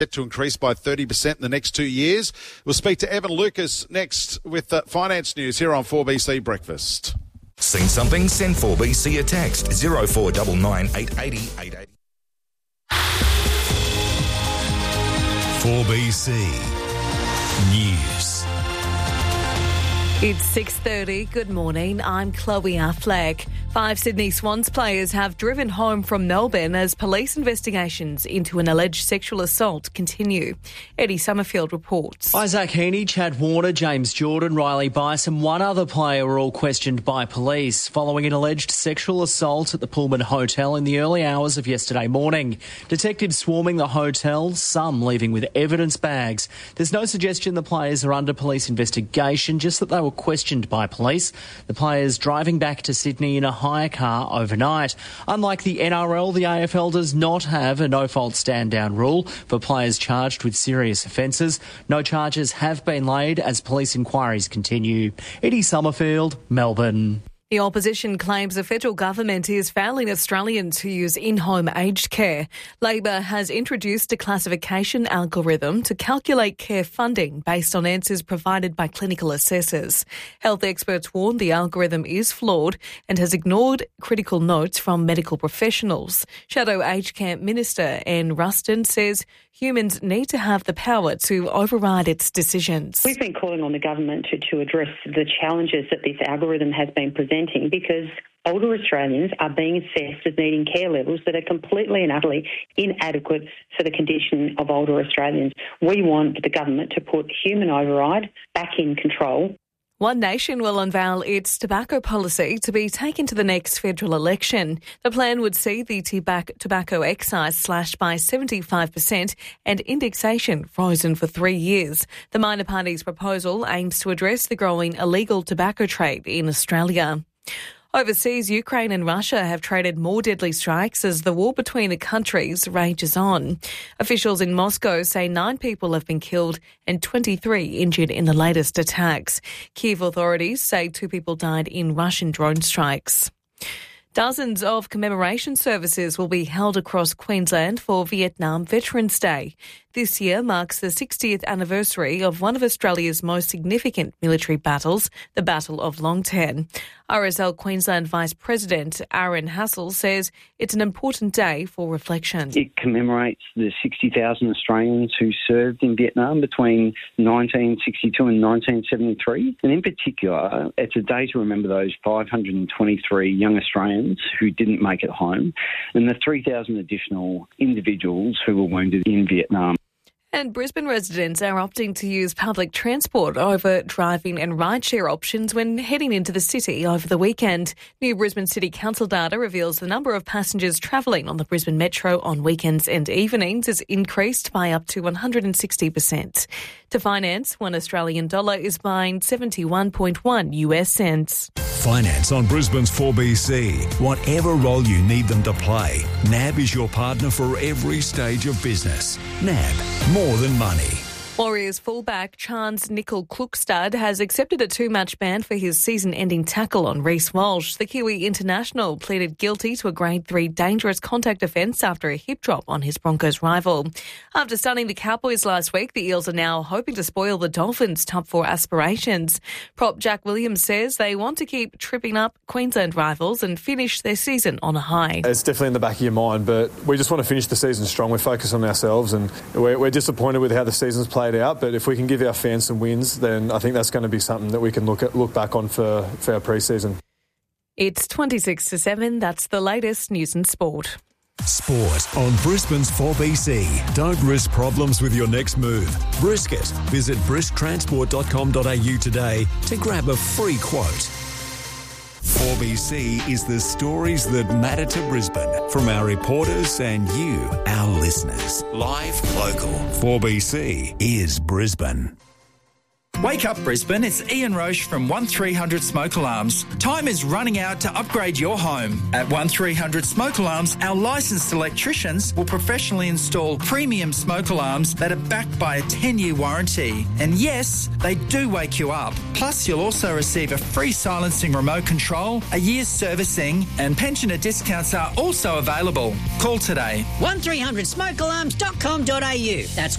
to increase by 30% in the next 2 years. We'll speak to Evan Lucas next with finance news here on 4BC Breakfast. Seen something? Send 4BC a text 0499 880 880. 4BC News. It's 6:30. Good morning. I'm Chloe Affleck. 5 Sydney Swans players have driven home from Melbourne as police investigations into an alleged sexual assault continue. Eddie Summerfield reports. Isaac Heaney, Chad Warner, James Jordan, Riley Bice and one other player were all questioned by police following an alleged sexual assault at the Pullman Hotel in the early hours of yesterday morning. Detectives swarming the hotel, some leaving with evidence bags. There's no suggestion the players are under police investigation, just that they were questioned by police. The players driving back to Sydney in a hire car overnight. Unlike the NRL, the AFL does not have a no-fault stand-down rule for players charged with serious offences. No charges have been laid as police inquiries continue. Eddie Summerfield, Melbourne. The opposition claims the federal government is failing Australians who use in-home aged care. Labor has introduced a classification algorithm to calculate care funding based on answers provided by clinical assessors. Health experts warn the algorithm is flawed and has ignored critical notes from medical professionals. Shadow Aged Care Minister Anne Ruston says humans need to have the power to override its decisions. We've been calling on the government to address the challenges that this algorithm has been presenting, because older Australians are being assessed as needing care levels that are completely and utterly inadequate for the condition of older Australians. We want the government to put human override back in control. One Nation will unveil its tobacco policy to be taken to the next federal election. The plan would see the tobacco excise slashed by 75% and indexation frozen for 3 years. The minor party's proposal aims to address the growing illegal tobacco trade in Australia. Overseas, Ukraine and Russia have traded more deadly strikes as the war between the countries rages on. Officials in Moscow say 9 people have been killed and 23 injured in the latest attacks. Kyiv authorities say 2 people died in Russian drone strikes. Dozens of commemoration services will be held across Queensland for Vietnam Veterans Day. This year marks the 60th anniversary of one of Australia's most significant military battles, the Battle of Long Tan. RSL Queensland Vice President Aaron Hassel says it's an important day for reflection. It commemorates the 60,000 Australians who served in Vietnam between 1962 and 1973. And in particular, it's a day to remember those 523 young Australians who didn't make it home and the 3,000 additional individuals who were wounded in Vietnam. And Brisbane residents are opting to use public transport over driving and rideshare options when heading into the city over the weekend. New Brisbane City Council data reveals the number of passengers travelling on the Brisbane Metro on weekends and evenings has increased by up to 160%. To finance, $1 Australian is buying 71.1 US cents. Finance on Brisbane's 4BC. Whatever role you need them to play, NAB is your partner for every stage of business. NAB, more than money. Warriors fullback Chance Nickel Klukstad has accepted a 2-match ban for his season-ending tackle on Reece Walsh. The Kiwi international pleaded guilty to a Grade 3 dangerous contact offence after a hip drop on his Broncos rival. After stunning the Cowboys last week, the Eels are now hoping to spoil the Dolphins' top 4 aspirations. Prop Jack Williams says they want to keep tripping up Queensland rivals and finish their season on a high. It's definitely in the back of your mind, but we just want to finish the season strong. We're focused on ourselves and we're disappointed with how the season's played out, but if we can give our fans some wins, then I think that's going to be something that we can look back on for our pre-season. It's 26-7. That's the latest news and sport. Sport on Brisbane's 4BC. Don't risk problems with your next move. Brisket. Visit brisktransport.com.au today to grab a free quote. 4BC is the stories that matter to Brisbane from our reporters and you, our listeners. Live, local. 4BC is Brisbane. Wake up Brisbane, it's Ian Roche from 1300 Smoke Alarms. Time is running out to upgrade your home. At 1300 Smoke Alarms, our licensed electricians will professionally install premium smoke alarms that are backed by a 10-year warranty. And yes, they do wake you up. Plus, you'll also receive a free silencing remote control, a year's servicing, and pensioner discounts are also available. Call today. 1300smokealarms.com.au. That's